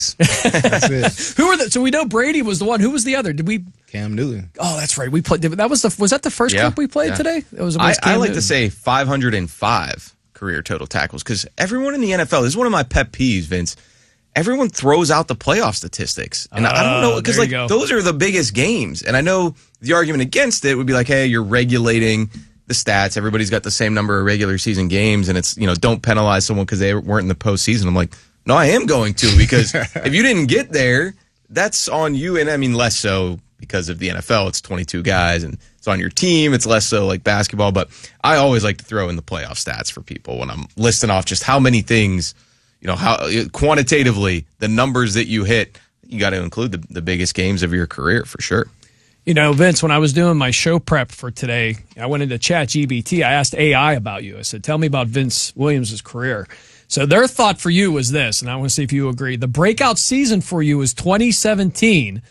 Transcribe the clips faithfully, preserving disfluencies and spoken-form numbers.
That's it. Who were the? So we know Brady was the one. Who was the other? Did we? Cam Newton. Oh, that's right. We played. That was the. Was that the first Yeah, clip we played yeah. today? It was. I, against Cam I like Newton. to say five hundred five career total tackles because everyone in the N F L, this is one of my pet peeves, Vince. Everyone throws out the playoff statistics. And I don't know, because there like you go. those are the biggest games. And I know the argument against it would be like, hey, you're regulating the stats. Everybody's got the same number of regular season games. And it's, you know, don't penalize someone because they weren't in the postseason. I'm like, no, I am going to, because if you didn't get there, that's on you. And I mean, less so because of the N F L. It's twenty-two guys and it's on your team. It's less so like basketball. But I always like to throw in the playoff stats for people when I'm listing off just how many things, you know, how quantitatively the numbers that you hit. You got to include the, the biggest games of your career for sure. You know, Vince, when I was doing my show prep for today, I went into ChatGPT. I asked A I about you. I said, tell me about Vince Williams' career. So their thought for you was this, and I want to see if you agree. The breakout season for you was twenty seventeen.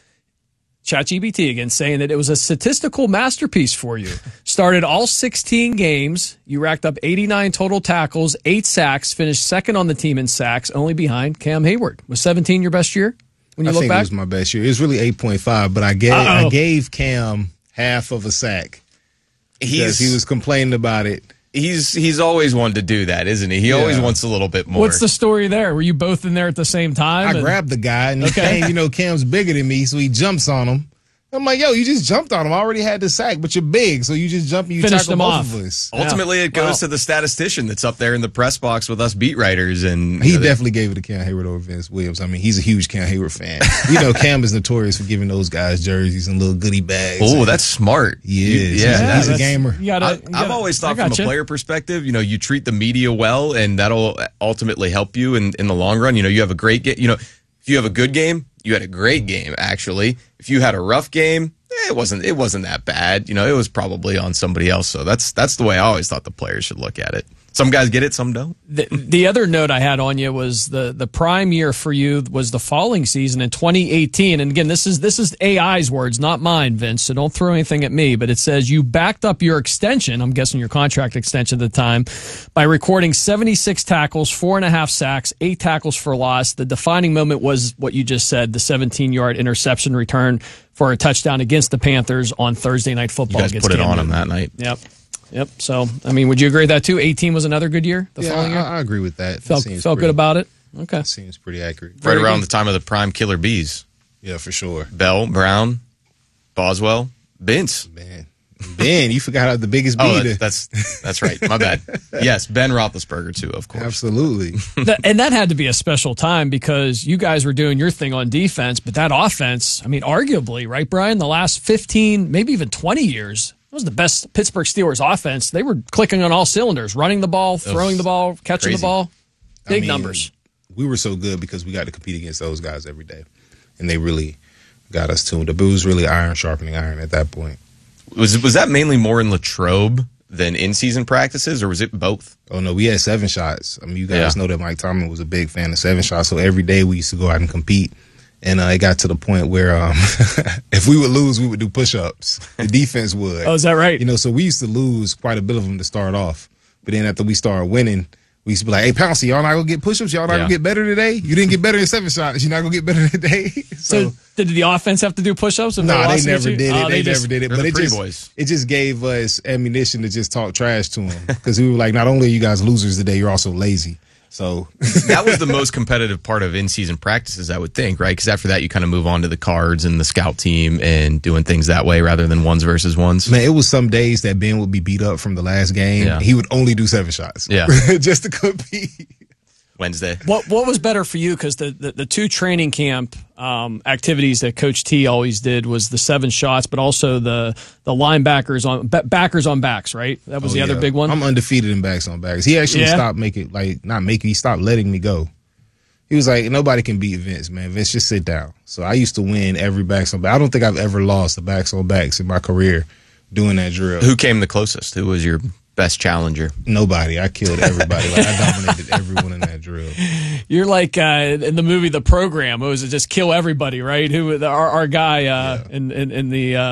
ChatGPT again saying that it was a statistical masterpiece for you. Started all sixteen games. You racked up eighty-nine total tackles, eight sacks, finished second on the team in sacks, only behind Cam Hayward. Was seventeen your best year when you I look think back? it was my best year. It was really eight point five, but I gave Uh-oh. I gave Cam half of a sack because He's he was complaining about it. he's he's always wanted to do that, isn't he? He Yeah. always wants a little bit more. What's the story there? Were you both in there at the same time? I And- grabbed the guy, and Okay. Cam, you know, Cam's bigger than me, so he jumps on him. I'm like, yo, you just jumped on him. I already had the sack, but you're big, so you just jump and you Finished tackle him both off. of us. Ultimately, it goes Well- to the statistician that's up there in the press box with us beat writers, and He you know, they- definitely gave it to Cam Hayward over Vince Williams. I mean, he's a huge Cam Hayward fan. You know, Cam is notorious for giving those guys jerseys and little goodie bags. Oh, And that's smart. he You- is. yeah, He's a- that's- he's a gamer. You gotta, I, you I've gotta- always thought I from a gotcha. player perspective, you know, you treat the media well, and that'll ultimately help you in, in the long run. You know, you have a great game. You know, if you have a good game, you had a great game. Actually, if you had a rough game, eh, it wasn't it wasn't that bad. You know, it was probably on somebody else. So that's that's the way I always thought the players should look at it. Some guys get it, some don't. The, the other note I had on you was the the prime year for you was the falling season in twenty eighteen. And again, this is this is A I's words, not mine, Vince. So don't throw anything at me. But it says you backed up your extension. I'm guessing your contract extension at the time by recording seventy-six tackles, four and a half sacks, eight tackles for loss. The defining moment was what you just said: the seventeen-yard interception return for a touchdown against the Panthers on Thursday Night You Football. guys against put it Cam on him Newton. that night. Yep. Yep. So, I mean, would you agree with that too? eighteen was another good year. The Yeah, following year, I, I agree with that. felt Seems felt pretty- good about it. Okay. Seems pretty accurate. Right Very around good. the time of the prime killer bees. Yeah, for sure. Bell, Brown, Boswell, Vince. Man, Ben, you forgot how the biggest Oh, beat. that, that's that's right. My bad. Yes, Ben Roethlisberger too, of course. Absolutely. That- and that had to be a special time because you guys were doing your thing on defense, but that offense, I mean, arguably, right, Brian, the last fifteen, maybe even twenty years, it was the best Pittsburgh Steelers offense. They were clicking on all cylinders, running the ball, throwing the ball, catching crazy. the ball. I Big mean, numbers. We were so good because we got to compete against those guys every day, and they really got us tuned up. It was really iron sharpening iron at that point. Was was that mainly more in Latrobe than in season practices, or was it both? Oh no, we had seven shots. I mean, you guys Yeah. know that Mike Tomlin was a big fan of seven shots, so every day we used to go out and compete. And uh, it got to the point where um, if we would lose, we would do push-ups. The defense would. Oh, is that right? You know, so we used to lose quite a bit of them to start off. But then after we started winning, we used to be like, hey, Pouncey, y'all not going to get push-ups? Y'all not Yeah. going to get better today? You didn't get better in seven shots. You're not going to get better today? So, so did the offense have to do push-ups? if no, were they lost never against did you? it. Oh, they just- never did it. They're But the it pretty just, boys. it just gave us ammunition to just talk trash to them. Because we were like, not only are you guys losers today, you're also lazy. So That was the most competitive part of in-season practices, I would think, right? Because after that, you kind of move on to the cards and the scout team and doing things that way rather than ones versus ones. man, it was some days that Ben would be beat up from the last game. Yeah. He would only do seven shots. Yeah. just to compete. Wednesday. What what was better for you? Because the, the, the two training camp um, activities that Coach T always did was the seven shots, but also the the linebackers on ba- backers on backs. Right, that was Oh, the other yeah. big one. I'm undefeated in backs on backs. He actually Yeah? stopped making, like, not making, he stopped letting me go. He was like, nobody can beat Vince, man. Vince, just sit down. So I used to win every backs on back. I don't think I've ever lost a backs on backs in my career doing that drill. Who came the closest? Who was your best challenger? Nobody. I killed everybody. Like, I dominated everyone in that drill. You're like uh, in the movie The Program. It was just kill everybody, right? Who our, our guy uh, Yeah. in, in in the uh,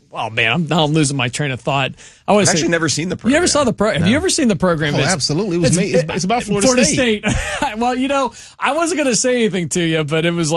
oh man, I'm now I'm losing my train of thought. I I've was actually never seen the program. You never saw the pro? Have No. you ever seen the program? Oh, It's- absolutely. It was it's, made, it's, it's about Florida, Florida State. State. Well, you know, I wasn't going to say anything to you, but it was